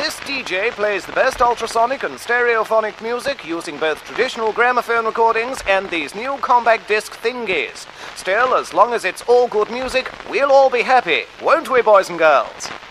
This DJ plays the best ultrasonic and stereophonic music using both traditional gramophone recordings and these new compact disc thingies. Still, as long as it's all good music, we'll all be happy, won't we, boys and girls?